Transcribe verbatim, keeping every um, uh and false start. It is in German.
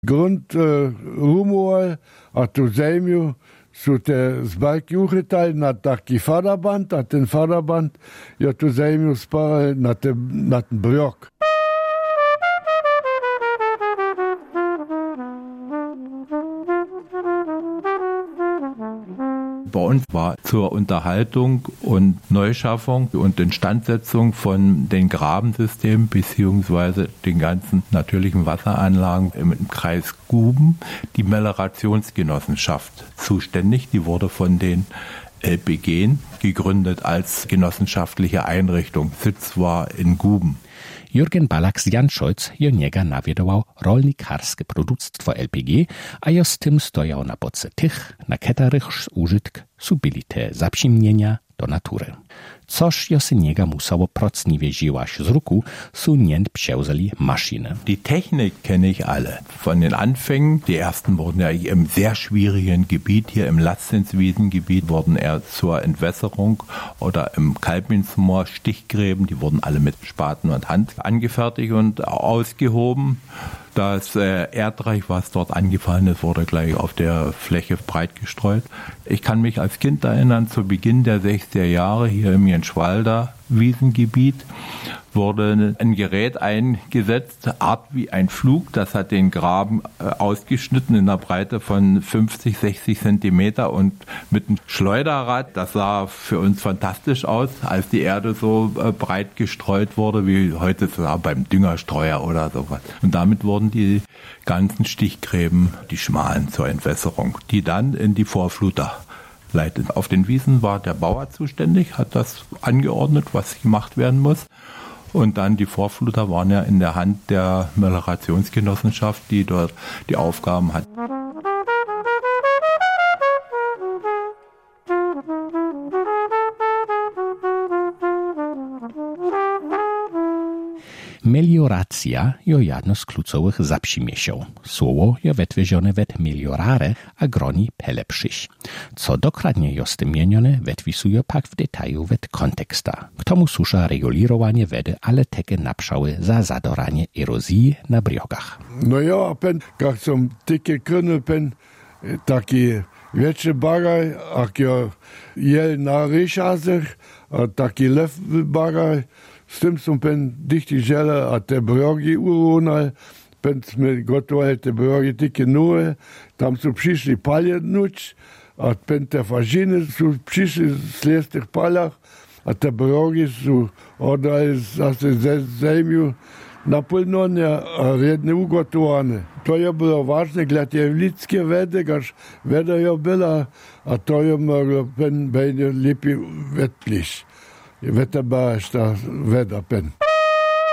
grund uh, rumor, a tu zemlju su te zbajki uhitali na taki fadaband, a ten fadaband je tu zemlju spali na, te, na ten brjok. Bei uns war zur Unterhaltung und Neuschaffung und Instandsetzung von den Grabensystemen bzw. den ganzen natürlichen Wasseranlagen im Kreis Guben die Meliorationsgenossenschaft zuständig. Die wurde von den L P G gegründet als genossenschaftliche Einrichtung. Sitz war in Guben. Jürgen Balak z Janšojc je njega navjedoval rolnikarske produktstvo L P G, a jo s tym stojał na boce tych, na ketarych użytk su byli te zaprzimnienia do natury. Což jo se njega musało procniwie ziłaś z ruku, su njent pšeuzeli Maschine. Die Technik kenne ich alle. Von den Anfängen, die ersten wurden ja im sehr schwierigen Gebiet, hier im Latzinswiesengebiet, wurden eher zur Entwässerung oder im Kalbminsmoor Stichgräben, die wurden alle mit Spaten und Hand angefertigt und ausgehoben. Das äh, Erdreich, was dort angefallen ist, wurde gleich auf der Fläche breit gestreut. Ich kann mich als Kind erinnern, zu Beginn der sechziger Jahre hier im Jenschwalder Wiesengebiet wurde ein Gerät eingesetzt, Art wie ein Flug. Das hat den Graben äh, ausgeschnitten in einer Breite von fünfzig, sechzig Zentimeter und mit einem Schleuderrad. Das sah für uns fantastisch aus, als die Erde so äh, breit gestreut wurde, wie heute sogar beim Düngerstreuer oder sowas. Und damit wurden die ganzen Stichgräben, die schmalen, zur Entwässerung, die dann in die Vorfluter leitet. Auf den Wiesen war der Bauer zuständig, hat das angeordnet, was gemacht werden muss. Und dann die Vorfluter waren ja in der Hand der Meliorationsgenossenschaft, die dort die Aufgaben hat. Melioracja jo jedno z klucowych zaprzimiesiał. Słowo jo wetwiezione wet meliorare, a groni pelepszyś. Co dokładnie jo z tym mienione, wetwisuje pak w detaju wet konteksta. K tomu susza regulowanie wedy, ale teke napszały za zadoranie erozji na briogach. No ja, pen, jak som tykie krynny, pen, taki wieczny bagaj, jak jo jel na ryszazach, a taki lew bagaj, s tym som pen dichti žele, a te brogi uronal, pen sme gotovali te brogi tike nove, tam su prišli palje nuč, a pen te fažine su prišli s lestih paljah, a te brogi su odali zase zemlju naplnjene, a redne ugotovane. To je bilo važno, gled je lidske vede, gaž veda je bila, a to je moglo pen bejne lipi vetliš. Vete baš ta veda pen.